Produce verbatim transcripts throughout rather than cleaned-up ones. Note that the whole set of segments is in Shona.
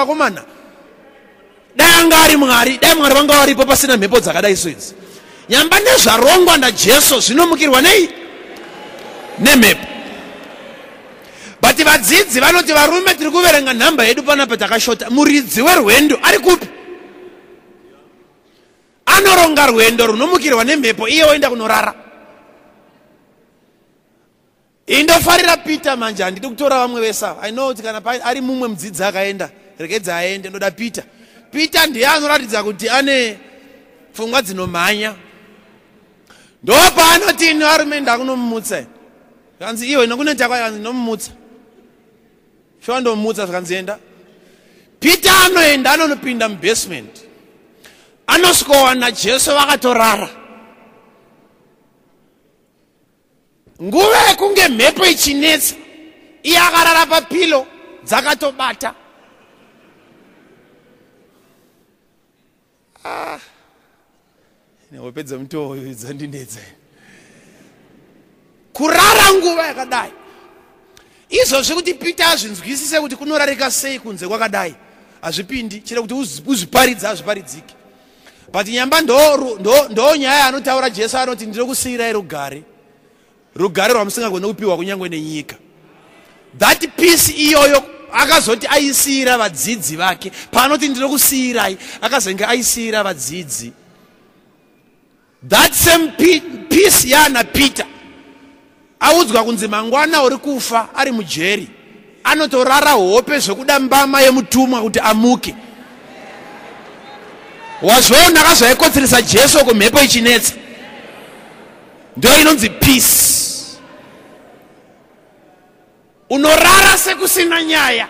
vakomana dai anga ari Mwari, dai Mwari vanga varipo pasina mhepo dzakadai swedzi. Nyamba nezvarongwa naJesu zvinomukirwa nei nemhepo. But vadzidzi vanoti varume tiri kuverenga nhamba yedu panapa takashota. Muridzi werwendo ari kupi? Anoronga rwendo runomukirwa nemhepo, iye oenda kunorara. Indofarira Peter manje, handidi kutora vamwe vesa. I know kuti kana ari mumwe mudzidzi akaenda, rekedza aende, ndoda Peter. Peter ndiye anoratidza kuti ane pfungwa dzinomhanya. Ndopa anoti ino varume ndakunomumutsa. Kanzi iwe nokunoita kwa kanzi nomumutsa. Shwa ndomumutsa zvakanzi enda. Peter anoenda anonopinda mubasement. Anosvikowa naJesu vakatorara. Nguva yekunge mhepo ichinetsa, iye akarara papilo dzakatobata. Ah. Wapedza mutoo dzandinedza. Kurara nguva yakadai. Izvozvi kuti Peter azvinzwisise kuti kunorarika sei kunze kwakadai. Hazvipindi, chero kuti uzviparidza hazviparidziki. But nyamba ndo ndo ndo nyaya anotaura Jesu anoti ndiri kusiyirai rugare. Rugare rwamusingagoni kupiwa kunyangwe nenyika. That peace iyoyo akazoti aisiyira vadzidzi vake. Panoti ndiri kusiyirai akazenge aisiyira vadzidzi. That same peace yana Peter audzwa kunzi mangwana uri kufa ari mujeri, anotorara hope zvekuda mbama yemutumwa kuti amuke. Wazvoona kazvaikotsirisa Jesu kumhepo ichinetsa. Ndio inonzi peace. Unorara sekusina nyaya.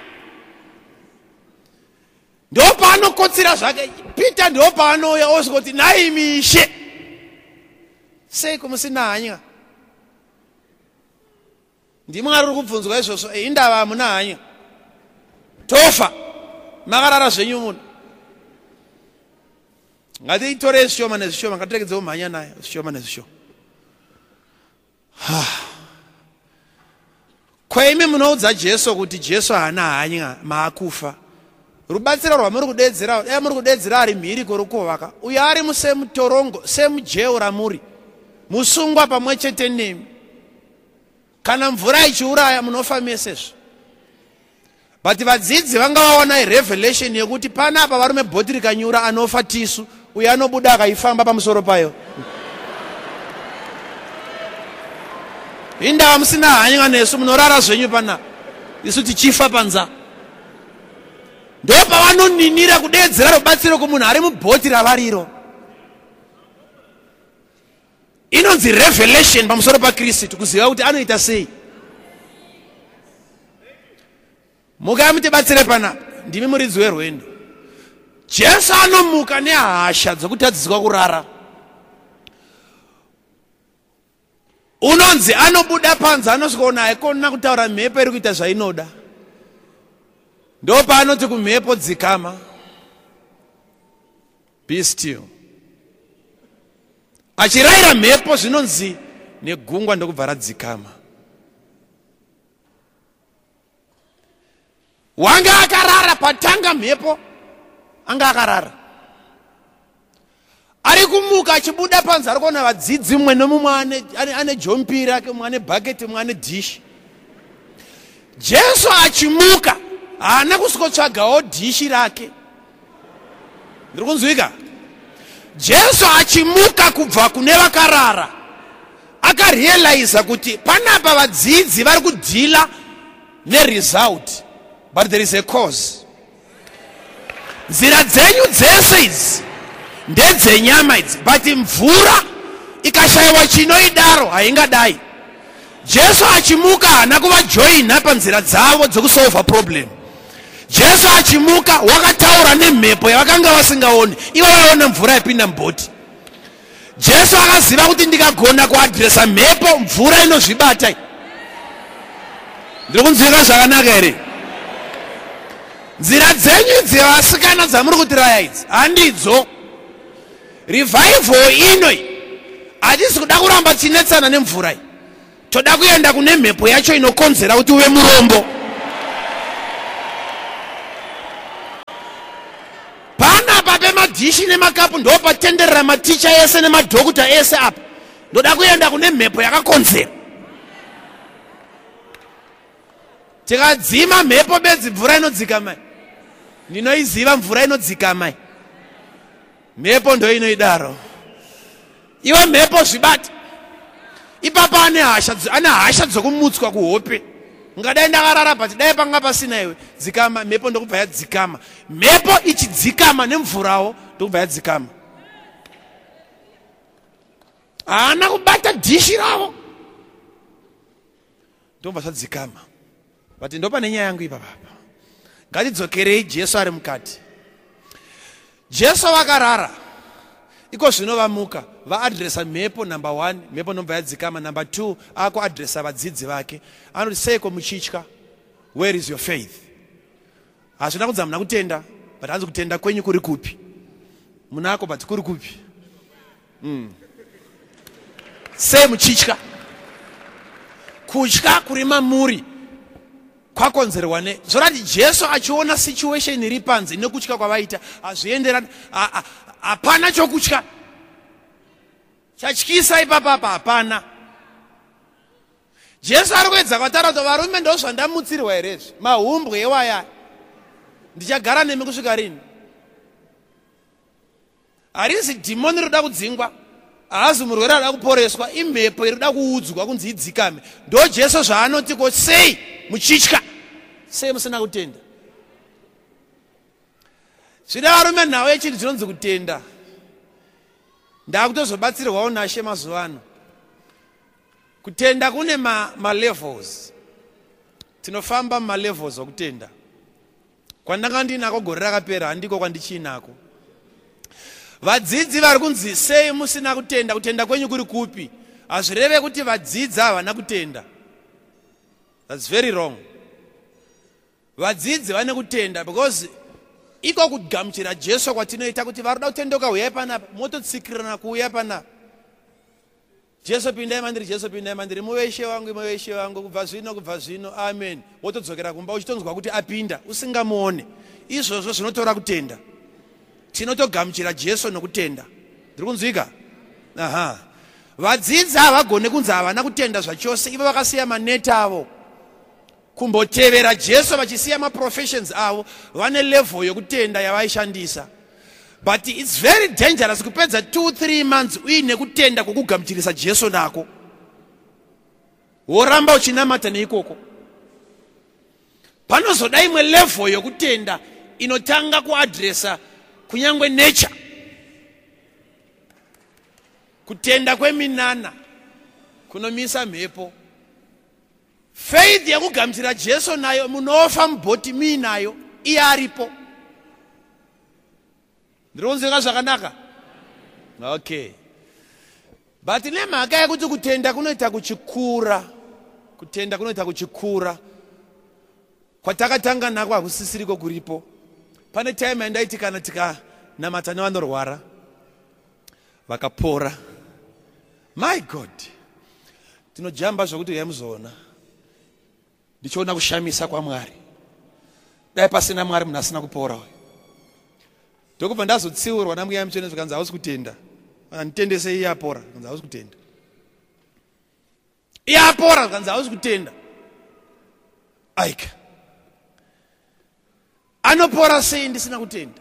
Ndio paanokotsira zvake. Peter ndio paanouya osvika kuti nai mishe. Sei kumusina hanya. Ndimwari uri kubvunzwa izvozvo, indava hamuna hanya. Tofa. Makarara zvenyu muno. Ngatitore zvishoma nezvishoma, ngatirekedzewo mhanya naye zvishoma nezvishoma. Kwaimi munoudza Jesu kuti Jesu haana hanya maakufa. Rubatsiro rwamuri kudedzera, dai muri kudedzera ari mhiri kworukovaka. Uyo ari musemutorongo, semujeu ramuri. Musungwa pamwe chete nemi. Kana mvura ichiuraya munofa mesezvo. But vadzidzi vanga vaona revelation yekuti panapa varume bhoti rikanyura anofa tisu, uyo anobuda akaifamba pamusoro payo. Indava musina hanya nesu, munorara zvenyu panapa. Isu tichifa panza. Ndo pavanoninira kudedzera rubatsiro kumunhu ari mubhoti ravariro. Inonzi revelation pamusoro paKristu kuziva kuti anoita sei. Mukamutibatsire panapa, ndimi muridzi werwendo. Jesu anomuka nehasha dzokutadziswa kurara. Unonzi anobuda panze anosvikaona haikona kutaura mhepo iri kuita zvainoda. Ndo paanoti kumhepo dzikama. Be still. Achirayira mhepo zvinonzi negungwa ndokubva radzikama. Wanga akarara patanga mhepo, anga akarara. Ari kumuka achibuda panze ari kuona vadzidzi mumwe nomumwe ane ane jompiri rake, mumwe ane bhaketi, mumwe ane dishi. Jesu achimuka haana kusvikotsvagawo dishi rake. Ndiri kunzwika? Jesu achimuka kubva kune vakarara akarealiza kuti panapa vadzidzi vari kudhila neresult, but there is a cause. Nzira dzenyu dzese idzi ndedzenyama idzi, but mvura ikashayiwa chinoidaro haingadai. Jesu achimuka haana kuvajoina panzira dzavo dzokusolva problem. Jesu achimuka wakataura nemhepo yavakanga vasingaoni, ivo vaona mvura yapinda mubhoti. Jesu akaziva kuti ndikagona kuadhiresa mhepo, mvura inozvibata. Ndiri kunzwika zvakanaka here? Nzira dzenyu dzevasikana dzamuri kutiraya idzi handidzo. Revival inoi hatisi kuda kuramba chinetsana nemvura iyi. Toda kuenda kune mhepo yacho inokonzera kuti uve murombo. madhishi nemakapu ndo patenderera maticha ese nemadhokuta ese apa. Ndoda kuenda kune mhepo yakakonzera. Tikadzima mhepo bedzi mvura inodzika mai. Ndinoiziva mvura inodzika mai. Mhepo ndo inoidaro. Iwe mhepo zvibati. Ipapa ane hasha ane hasha dzokumutswa kuhope. Ngadai ndakarara pati dai panga pasina iwe dzikama mhepo ndokubva yadzikama. Mhepo ichidzikama nemvurawo ndokubva yadzikama. Haana kubata dhishi ravo ndobva zvadzikama. But ndo pane nyaya yangu ipapa. Ngatidzokerei Jesu ari mukati. Jesu vakarara. Iko zvino vamuka vaadresa mhepo number one, mhepo ndobva yadzikama. Number two, akuadresa vadzidzi vake. Anoti seiko muchitya? Where is your faith? Hazvina kudza muna kutenda, but hanzi kutenda kwenyu kuri kupi? Munako but kuri kupi? Mm. Sei muchitya? Kutya kuri mamuri kwakonzerwa ne. Zvorati Jesu achiona situation iri panze nekutya kwavaita hazvienderana. Hapana chokutya. Chatyisa ipapa hapana. Jesu ari kuedza kwataura kuti varume ndo zvandamutsirwa here izvi. Mahumbwe ewaya. Ndichagara nemi kusvika rini? Harizi dhimoni rinoda kudzingwa. Hazi murwere anoda kuporeswa. Imhepo inoda kuudzwa kunzi idzikame. Ndo Jesu zvaanoti ko sei muchitya? Sei musina kutenda? Zvida varume nhau yechinhu chinonzi kutenda. Ndakutozobatsirwawo naShe mazuva ano. Kutenda kune ma, ma levels. Tinofamba ma levels okutenda. Kwandanga ndinako gore rakapera handiko kwandichiinako. Vadzidzi vari kunzi sei musina kutenda? Kutenda kwenyu kuri kupi? Hazvireve kuti vadzidzi havana kutenda. That's very wrong. Vadzidzi vane kutenda because iko kugamuchira Jesu kwatinoita kuti varuda kutendoka uyai panapa mototsikirana kuuya panapa. Jesu pindai mandiri, Jesu pindai mandiri, muveshe wangu, muveshe wangu, kubva zvino, kubva zvino, amen. Wotodzokera kumba uchitonzwa kuti apinda, usingamuone. Izvozvo zvinotora kutenda. Tinotogamuchira Jesu nokutenda. Ndiri kunzwika? Aha. Vadzidzi havagone kunzi havana kutenda zvachose, ivo vakasiya maneti avo. Kumbotevera Jesu vachisiya maprofessions avo, vane level yokutenda yavaishandisa. But it's very dangerous kupedza two three months uine kutenda kukugamuchirisa Jesu nako. Woramba uchinamata neikoko. Panozoda imwe level yokutenda inotanga kuadresa kunyangwe nature. Kutenda kweminana kunomisa mhepo. Faith yakugamuchira Jesu nayo munofa mubhoti minayo iyaripo. Ndironzeka zvakanaka? Okay. But nemhaka yekuti kutenda kunoita kuchikura. Kutenda kunoita kuchikura. Kwatakatanga nako hakusisiriko kuripo. Pane time yandaiti kana tika namata nevanorwara vakapora. My God. Tinojamba zvokuti yamuzoona. Ndichiona kushamisa kwa Mwari. Dai pasina Mwari munhu asina kupora. Ndokubva ndazotsiurwa namweya mutsvene zvikanzi hausi kutenda. Nditendese iye apora, zvikanzi hausi kutenda. Iye apora, zvikanzi hausi kutenda. Aika. Anopora sei ndisina kutenda?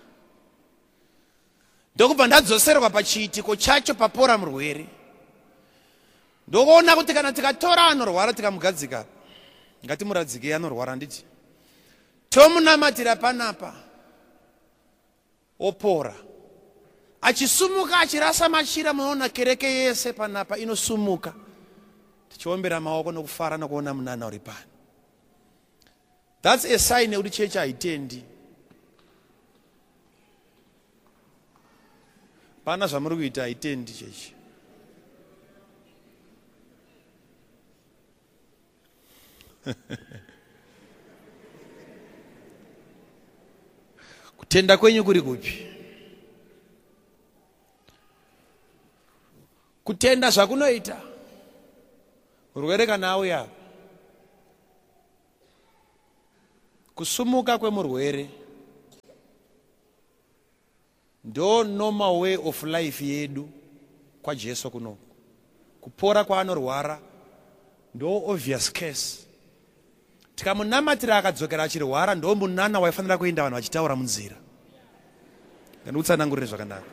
Ndokubva ndadzoserwa pachiitiko chacho papora murwere. Ndokuona kuti kana tikatora anorwara tikamugadzika, ngatimuradzike anorwara nditi. Tomunamatira panapa opora. Achisumuka achirasa machira muona kereke yese panapa inosumuka. Tichiombera maoko nokufara nokuona munana uri pano. That's a sign yekuti chechi haitendi. Pana zvamuri kuita haitendi chechi. Kutenda kwenyu kuri kupi? Kutenda zvakunoita urwere kana auya, kusumuka kwemurwere ndo normal way of life yedu kwa Jesu kuno. Kupora kwa anorwara ndo obvious case. Tikamunamatira akadzokera achirwara ndo munana waifanira kuenda vanhu vachitaura munzira. Ngandikutsanangurire zvakanaka.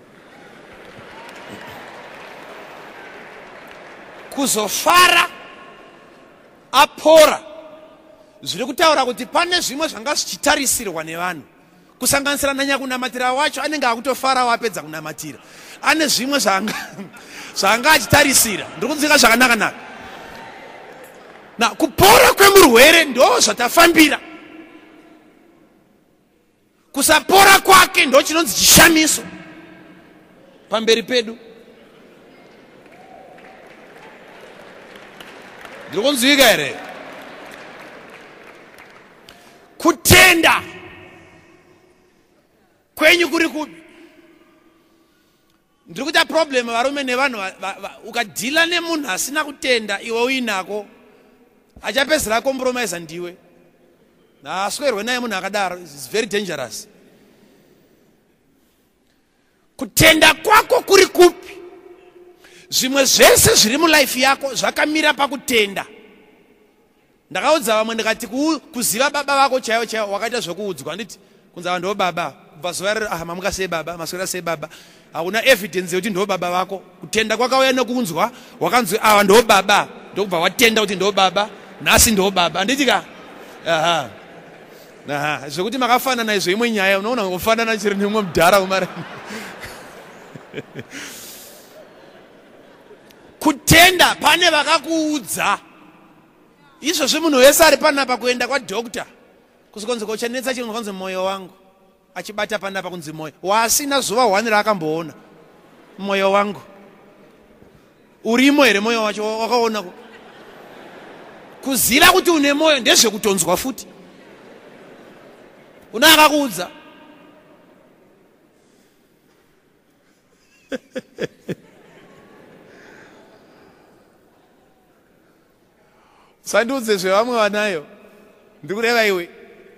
Kuzofara apora zviri kutaura kuti pane zvimwe zvanga zvichitarisirwa nevanhu. Kusanganisira nanyakunamatira wacho anenge akutofara wapedza kunamatira. Ane zvimwe zvanga zvanga achitarisira. Ndiri kunzika zvakanaka naka. Na kupora kwemurwere ndo zvatafambira. Kusapora kwake ndo chinonzi chishamiso pamberi pedu. Ndiri kunzika here? Kutenda kwenyu kuri kupi? Ndiri kuita problem varume nevanhu ukadhila nemunhu asina kutenda iwe uinako achapedzera compromise ndiwe. Na aswerwe naye munhu akadaro is very dangerous. Kutenda kwako kuri kupi? Zvimwe zvese zviri mulife yako zvakamira pakutenda. Ndakaudza vamwe ndikati kuziva baba vako chaiwo chaiwo wakaita zvokuudzwa nditi kunza ndo baba kubva zuva rero ah mamuka sei baba maswera sei baba hauna evidence yekuti ndo baba vako. Kutenda kwakauya nokunzwa wakanzwi ava ndo baba ndokubva watenda kuti ndo baba nhasi ndo baba nditi ka aha aha zvokuti makafanana izvo imwe nyaya unoona kufanana chiri nemwe mudhara umare. Kutenda pane vakakuudza izvozvo munhu wese ari panapa kuenda kwadhokta kuzikonzi kochanetsa chinhu kunzi mwoyo wangu achibata panapa kunzi mwoyo wasina zuva one raakamboona mwoyo wangu urimo here mwoyo wacho wakaona kuziva kuti une mwoyo ndezvekutonzwa futi una akakuudza. Sandiudze zvevamwe vanayo ndikureva iwe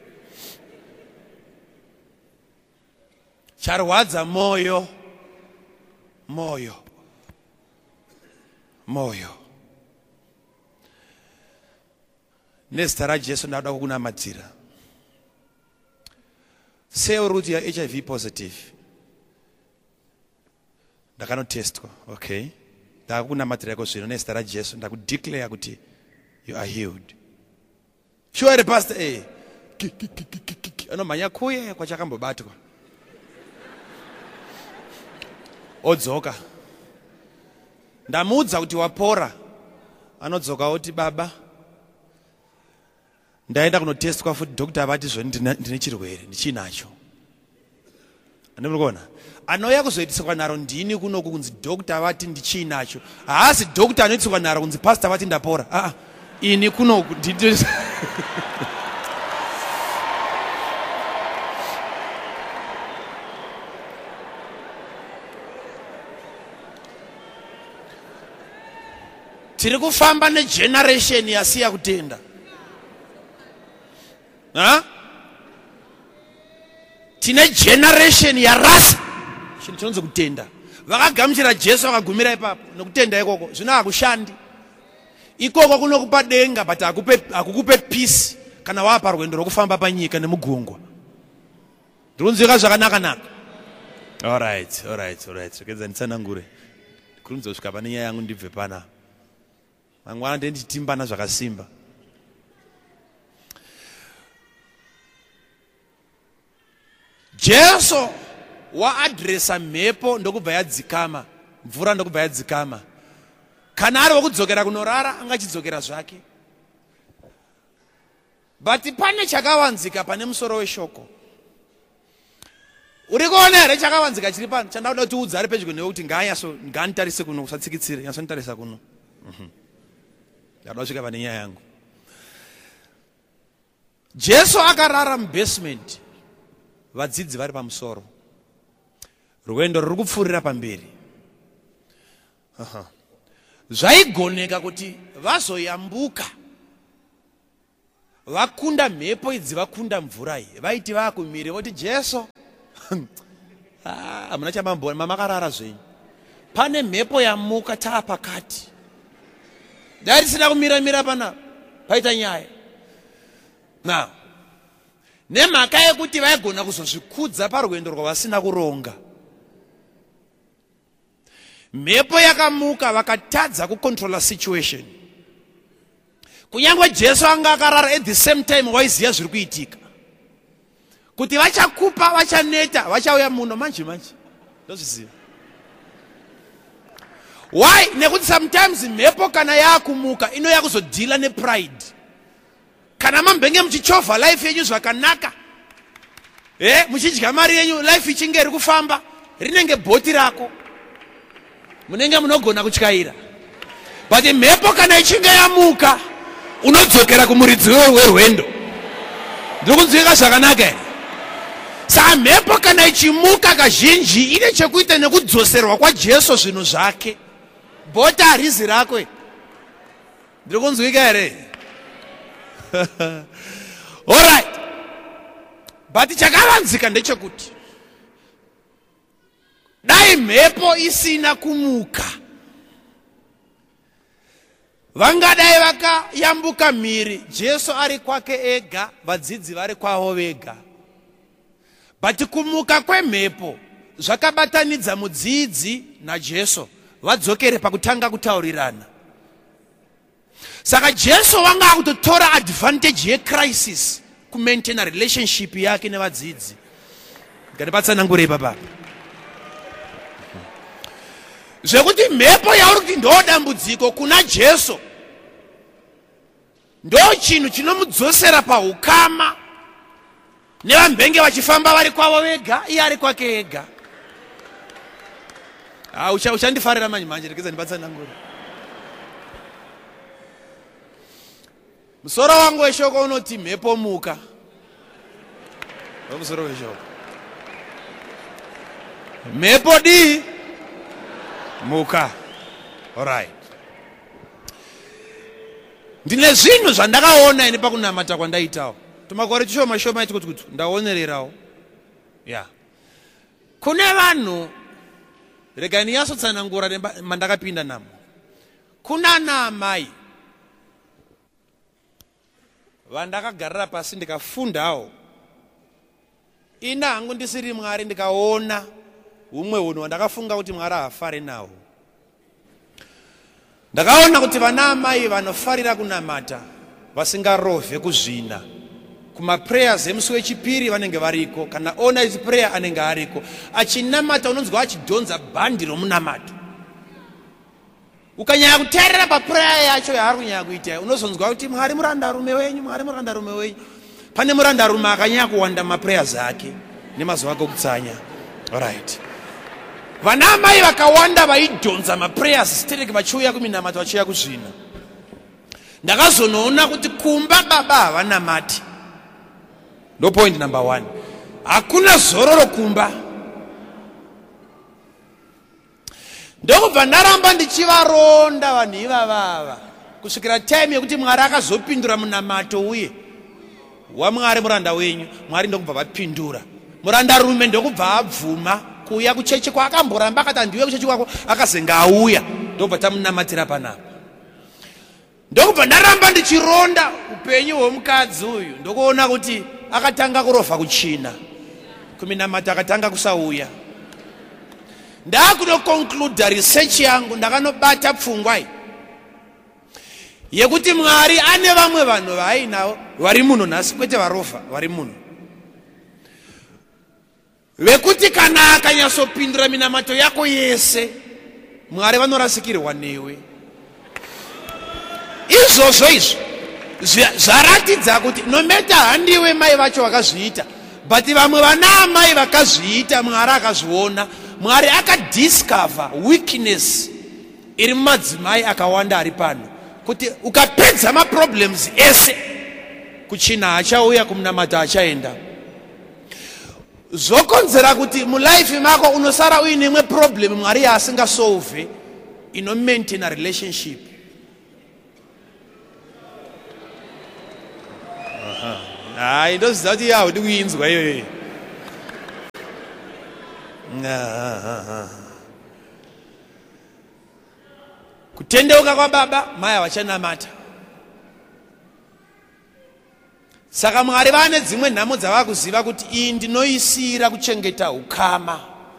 charwadza moyo moyo moyo. Nezita raJesu ndada kukunamatira. Sei uri kuti ya H I V positive ndakanotestwa okay ndakukunamatirako zvino nezita raJesu ndakudeclare kuti you are healed. Sure pastor eh anomhanya kuye kwachakambobatwa odzoka ndamuudza kuti wapora anodzoka oti baba ndaenda kunotestwa futi doctor vati zvoni ndine chirwere ndichinacho. Andimukona anoya kuzoitiswa naro ndini kuno kunzi doctor vati ndichinacho haasi doctor anoitiswa naro kunzi pastor vati ndapora ah ah ini kuno nditi tiri kufamba negeneration yasiya kutenda. Ha? Tine generation yarasa chinhu chinonzi kutenda. Vakagamuchira Jesu vakagumira ipapo nokutenda ikoko zvino hakushandi. Ikoko kunokupa denga but hakukupe peace kana wapa rwendo rwokufamba panyika nemugungwa. Ndirikunzwika zvakanaka naka. All right, all right, all right. Rekedza nditsanangure. Kurunzosvika pane nyaya yangu ndibve pana. Mangwana ndenditimbana zvakasimba. Jesu waadresa mhepo ndokubva yadzikama, mvura ndokubva yadzikama. Kana ari wokudzokera kunorara angachidzokera zvake. But pane chakawanzika pane musoro weshoko. Uri kuona here chakawanzika chiri pano chandakuda kuti udze ari pedyo newe kuti ngaanyaso ngaanitarise kuno usatsikitsire nyasonitarisa kuno. Mhm. Ndada kusvika pane nyaya yangu. Jesu akarara mubasement. Vadzidzi vari pamusoro. Rwendo ruri kupfuurira pamberi. Aha. Zvaigoneka kuti vazoyambuka vakunda mhepo idzi vakunda mvura iyi vaiti vakumire voti Jesu ah mna chamambona mama karara zvenyu pane mhepo yamuka taapakati dai risina kumira mira pana paita nyaya now nemhaka yekuti vaigona kuzozvikudza parwendo rwavasina kuronga mhepo yakamuka vakatadza kucontrola situation kunyange Jesu anga akarara at the same time waiziya zviri kuitika kuti vachakupa vachaneta vachauya muno manje manje ndozviziva why nekuti sometimes mhepo kana yaakumuka inoya kuzodhila nepride kana mambenge muchichovha life yenyu zvakanaka eh muchidya mari yenyu life ichinge iri kufamba rinenge bhoti rako munenge munogona kutyaira but mhepo kana ichinge yamuka unodzokera kumuridzi werwendo ndiri kunzwika zvakanaka here saka mhepo kana ichimuka kazhinji ine chekuita nekudzoserwa kwaJesu zvinhu zvake bhoti harizi rako ndiri kunzwika here alright but chakavanzika ndechekuti dai mhepo isina kumuka vangadai vakayambuka mhiri Jesu ari kwake ega vadzidzi vari kwavo vega but kumuka kwemhepo zvakabatanidza mudzidzi naJesu vadzokere pakutanga kutaurirana saka Jesu wanga akutotora advantage yecrisis kumaintain relationship yake nevadzidzi ngatipatsanangure ipapa zvekuti mhepo yauri kuti ndo dambudziko kuna Jesu ndo chinhu chinomudzosera paukama nevambenge vachifamba vari kwavo vega iye ari kwake ega ah uchandifarira manje manje rekeza ndipatsanangure musoro wangu weshoko unoti mhepo muka musoro weshoko mhepo di muka alright ndine zvinhu zvandakaona ine pakunamata kwandaitawo tumakore tushoma shoma iti kuti ndaonererawo ya kune vanhu regani yasotsanangura mandakapinda namo kuna namai vandakagarira pasi ndikafundawo ina hangu ndisiri Mwari ndikaona umwe unhu wandakafunga kuti Mwari hafari nawo ndakaona kuti vana amai vanofarira kunamata vasingarovhe kuzvina kumaprayers emusi wechipiri vanenge variko kana all night prayer anenge ariko achinamata unonzwa achidhonza bhandi romunamato ukanyanya kuteerera paprayer yacho yaari kunyanya kuita unozonzwa kuti Mwari murandarume wenyu Mwari murandarume wenyu pane murandarume akanyanya kuwanda maprayers ake nemazuva ake okutsanya alright vana amai vakawanda vaidhonza maprayers stereke vachiuya kuminamato vachiuya kuzvina ndakazonoona kuti kumba baba havanamati ndo point number one hakuna zororo kumba ndokubva ndaramba ndichivaronda vanhu ivavava kusvikira time yekuti Mwari akazopindura munamato uye waMwari muranda wenyu Mwari ndokubva vapindura murandarume ndokubva abvuma kuuya kuchechi kwaakamboramba akati andiuye kuchechi kwako akazenga auya ndokubva tamunamatira panapa ndokubva ndaramba ndichironda upenyu hwomukadzi uyu ndokuona kuti akatanga kurovha kuchina kuminamata akatanga kusauya ndakunoconcluda research yangu ndakanobata pfungwa yekuti Mwari ane vamwe vanhu vaainavo vari muno nhasi kwete varovha vari muno vekuti kana akanyatsopindura minamato yako yese Mwari vanorasikirwa newe izvozvo izvo zvaratidza kuti nometa handiwe mai vacho vakazviita but vamwe vana amai vakazviita Mwari akazviona Mwari akadiscover weakness iri mumadzimai akawanda ari pano kuti ukapedza maproblems ese kuchina achauya kumunamato achaenda zokonzera kuti mulife mako unosara uine imwe problem Mwari yaasingasolve ino maintain a relationship hayi ndoziva kuti yaudi kuinzwa iyoyo kutendeuka kwa baba mai havachanamata. Saka Mwari vane dzimwe nhamo dzavakuziva kuti iyi ndinoisira kuchengeta ukama.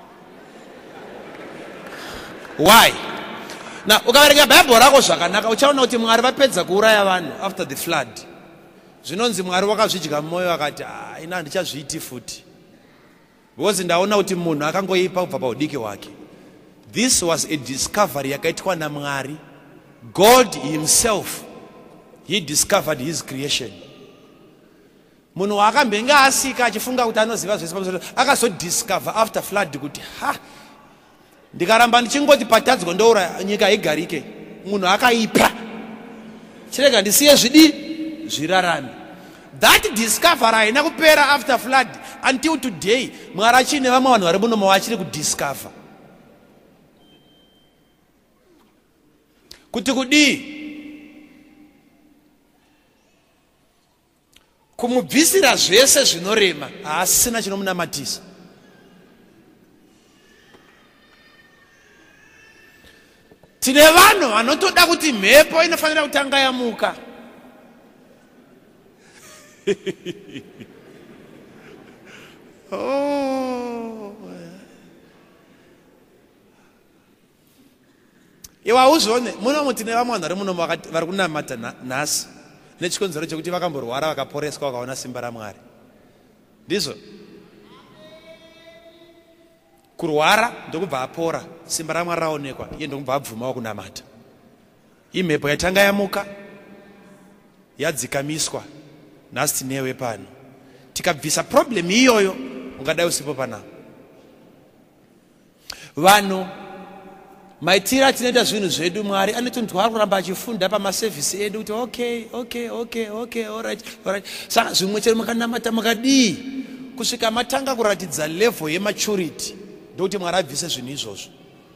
Why? Na ukaverenga bhaibheri rako zvakanaka uchaona kuti Mwari vapedza kuuraya vanhu after the flood. Zvinonzi Mwari wakazvidya mumwoyo akati ah ina handichazviiti futi. Because ndaona kuti munhu akangoipa kubva paudiki hwake. This was a discovery yakaitwa naMwari. God himself, he discovered his creation. Munhu wakambenga asika achifunga kuti anoziva zvese pamusoro akazodiscover after flood kuti ha ndikaramba ndichingoti patadzwa ndoura nyika igarike. Munhu akaipa chirega ndisiye zvidi zvirarame. That discovery haina kupera after flood until today. Mwari achine vamwe vanhu vari muno mavachiri kudiscover kuti kudii kumubvisira zvese zvinorema asina chinomunamatisa. Tine vanhu vanotoda kuti mhepo inofanira kutanga yamuka. Oh. Iwa uzone muno mutine vamwe vanhu vari muno vari kunamata nhasi nechikonzero chekuti vakamborwara vakaporeswa vakaona simba raMwari. Ndizvo kurwara ndokubva apora, simba raMwari raonekwa, iye ndokubva abvumawo kunamata. Imhepo yatanga yamuka yadzikamiswa. Nhasi tinewe pano tikabvisa problem iyoyo ungadai usipo panapa. Vanhu maitira tinoita zvinhu zvedu Mwari anotondwara kuramba achifunda pamasevhisi edu kuti okay okay okay okay alright alright. Saka zvimwe chero mukanamata mukadii kusvika matanga kuratidza level yematurity ndokuti Mwari abvise zvinhu izvozvo.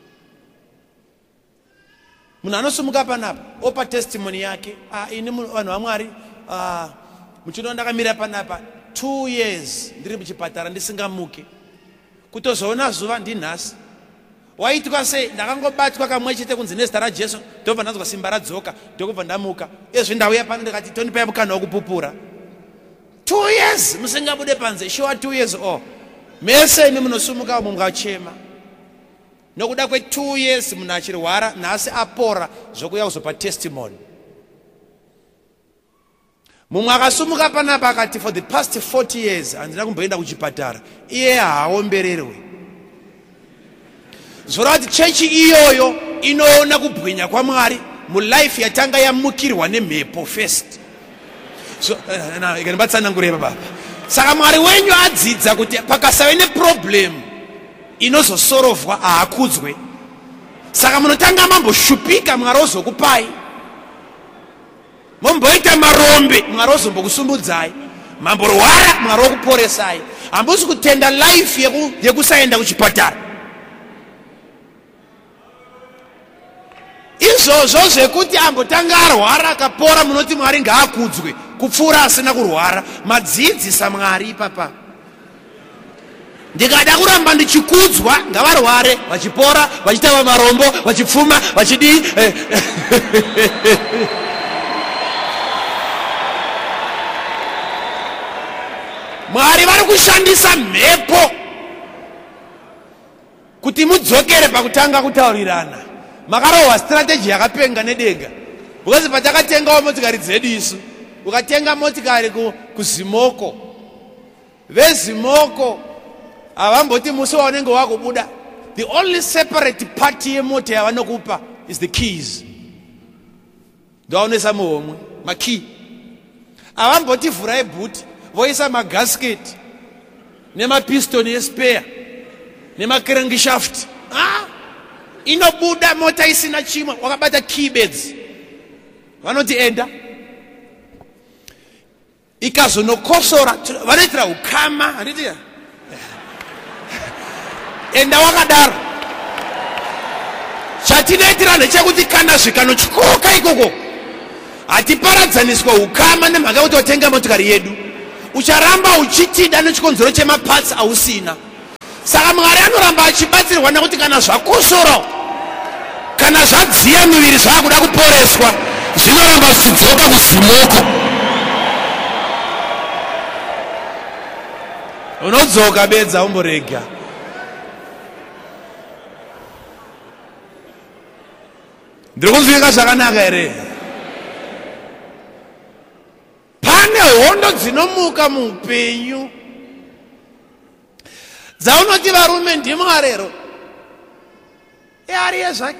Munhu anosumuka panapa opa testimony yake ah ini vanhu vaMwari ah muchino ndakamira panapa two years ndiri muchipatara ndisingamuke kutozoona zuva ndinhasi. Waitwa sei? Ndakangobatwa kamwe chete kunzi nezita raJesu ndobva ndanzwa simba radzoka ndokubva ndamuka. Ezvi ndauya pano ndikati tonipai mukana wokupupura. Two years musingabude panze. Sure two years oh. Mese imi munosumuka umu mukachema. Nokuda kwe two years munhu achirwara nhasi apora zvokuya kuzopa testimony. Mumwe akasumuka panapa akati for the past forty years handina kumboenda kuchipatara. Iye haaombererwe. Zvorati chechi iyoyo inoona kubwinya kwaMwari mulife yatanga yamukirwa nemhepo first. So na ikanibatsanangurira baba. Saka Mwari wenyu adzidza kuti pakasave neproblem inozosorovwa aakudzwe. Saka munotanga mamboshupika Mwari ozokupai. Momboita marombe Mwari ozombokusumudzai. Mamborwara Mwari okuporesai. Hambosi kutenda life yeku yekusaenda kuchipatara. Izvozvo zvekuti ambotanga arwara akapora munoti Mwari ngaakudzwe kupfuura asina kurwara. Madzidzisa Mwari papa. Ndikada kuramba ndichikudzwa ngavarware vachipora vachita marombo vachipfuma vachidi Mwari vari kushandisa mhepo kuti mudzokere pakutanga kutaurirana. Makarohwa strategy yakapenga nedenga. Because patakatengawo motikari dzedu isu ukatenga motikari kuzimoko vezimoko havamboti musi waunenge wakubuda the only separate party yemota yavanokupa is the keys. Ndaonesa muhomwe makey. Havamboti vhurai bhuti voisa magasket nemapistoni espare nemakrankshaft. Ah inobuda mota isina chimwe wakabata keybeds vanoti enda ikazonokosora vanoitira ukama handiti enda wakadaro. Chatinoitira ndechekuti kana zvikanotyuka ikoko hatiparadzaniswa ukama nemhaka yekuti watenga motikari yedu ucharamba uchitida nechikonzero chemapatsi ausina. saka Mwari anoramba achibatsirwa nekuti kana zvakosoro kana zvadziya miviri zvakuda kuporeswa zvinoramba zvichidzoka kuzimuko. Unodzoka bedza umborega. Ndiri kunzwika zvakanaka here? Pane hondo dzinomuka muupenyu dzaunoti varume ndimarero ari yezvake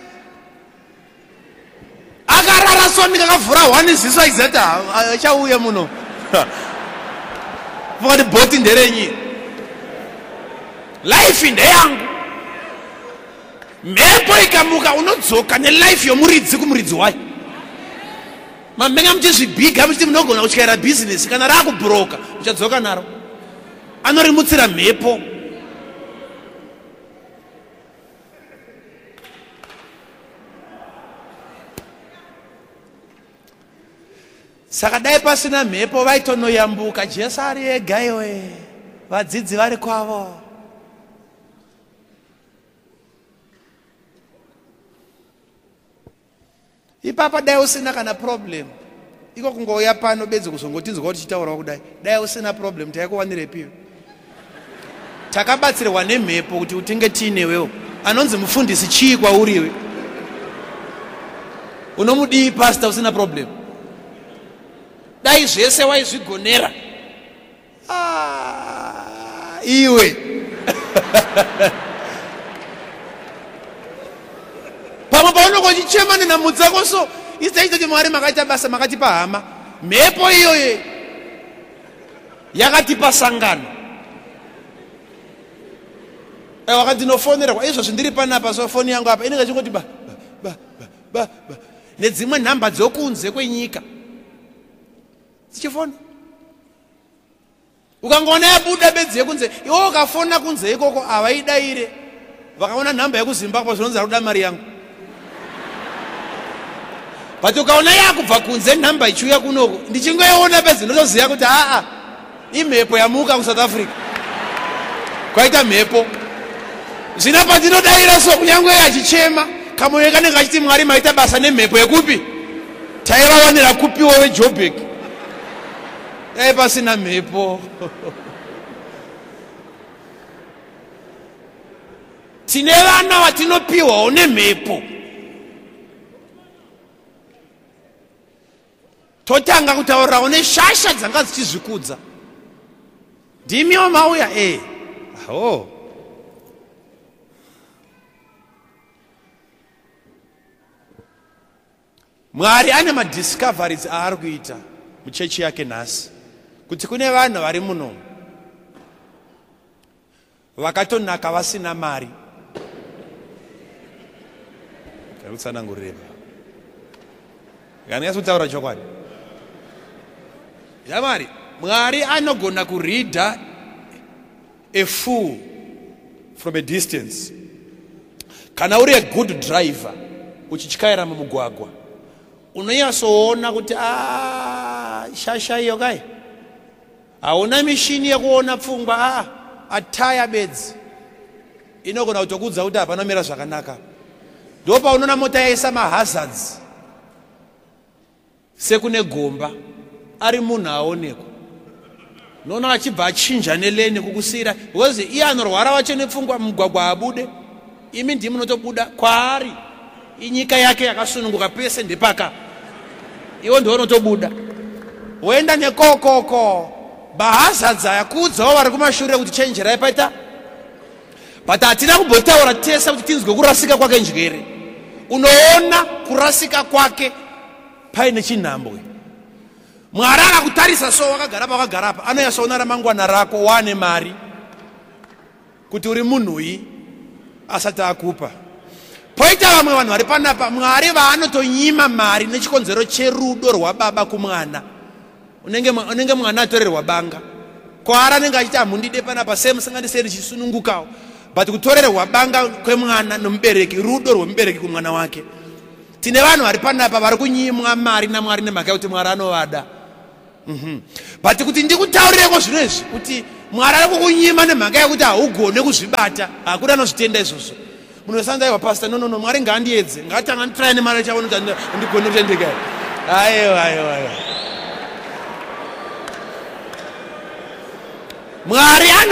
akarara soni kakavhura hwani ziso izati achauye muno vakati bhoti nderenyi life ndeyangu. Mhepo ikamuka unodzoka nelife yomuridzi kumuridzi wayo. Mamenga muchizvibhiga muchiti munogona kutyaira bhizinesi kana raakubhuroka uchadzoka naro. Anorimutsira mhepo. Saka dai pasina mhepo vaitonoyambuka. Jesu ari ega iwe, vadzidzi vari kwavo. Ipapa dai usina kana problem. Iko kungouya pano bedzi kuzongotinzwa kuti chitaura kudai. Dai usina problem taikuwanire piyo. Takabatsirwa nemhepo kuti utinge tiinewewo. Anonzi mufundisi chii kwauriwe. Unomudii pastor usina problem. Dai zvese waizvigonera. Ah, iwe. Pamwe paunokochichema nenamudzako so isaita kuti Mwari makaita basa makatipa hama. Mhepo iyoyo yakatipa sangano. Eh wakati ndinofonera kwa izvo zvindiri panapa so foni yangu apa inenge chingoti ba ba ba ba ba nedzimwe nhamba dzokunze kwenyika. Sichifona. Ukangona yabuda bedzi yekunze, iwo ukafona kunze ikoko avaidaire. Vakaona nhamba yekuZimbabwe zvinonzi ruda mari yangu. But ukaona yakubva kunze nhamba ichiuya kunoko, ndichingoiona bedzi ndotoziya kuti a a imhepo yamuka ku South Africa. Kwaita mhepo. Zvina pandinodaira so kunyangwe achichema, kamoyo kanenge kachiti Mwari maita basa nemhepo yekupi? Taivawanira kupiwo weJoburg. Eh pasina mhepo. Tine vana vatinopiwa nemhepo. Totanga kutaura neshasha dzanga dzichizvikudza. Ndimiwo mauya eh. Oh. Mwari ane madiscoveries aari kuita muchechi yake nhasi. Kuti kune vanhu vari muno vakatonaka vasina mari. Karutsanangurira. Gani asutaura chokwadi. Yamari, Mwari anogona kureader a fool from a distance. Kana uri a good driver uchichikaira mumugwagwa. Unoyasoona kuti ah shasha iyo kai. Hauna mishini yekuona pfungwa ah ataya bedzi. Inogona kutokudza kuti hapana mira zvakanaka. Ndopa unoona mota yaisa mahazards. Sekune gomba ari munhu aonekwa. Unoona achibva achinja neleni kukusira because iye anorwara wacho nepfungwa mugwagwa abude. Imi ndimi munotobuda kwaari. Inyika yake yakasununguka pese ndepaka. Iwo ndiwo unotobuda. Woenda nekokoko. Bahazadza yakudzawo vari kumashure kuti chenjerai paita. But hatina kumbotaura tese kuti tinzwe kurasika kwake njere. Unoona kurasika kwake paine chinhambwe. Mwari akakutarisa so wakagara pa wakagara pa anoyasoona ramangwana rako wane mari kuti uri munhuyi asati akupa. Poita vamwe vanhu vari panapa Mwari vaanotonyima mari nechikonzero cherudo rwababa kumwana. Unenge unenge mwana atorerwa banga. Kwara anenge achiti amundide panapa same singandiseri chisunungukawo. But kutorerwa banga kwemwana nomubereki rudo rwomubereki kumwana wake. Tine vanhu vari panapa vari kunyimwa mari naMwari nemhaka kuti Mwari anovada. Mhm. But kuti ndikutaurireko zvino izvi kuti Mwari ari kukunyima nemhaka yekuti haugone kuzvibata. Hakuna anozvitenda izvozvo. Munosanda iwa pastor, no no no, Mwari ngaandiedze. Ngatanga nditry nemari chaona kuti ndigone kutendeka. Aiwa aiwa aiwa. Mwari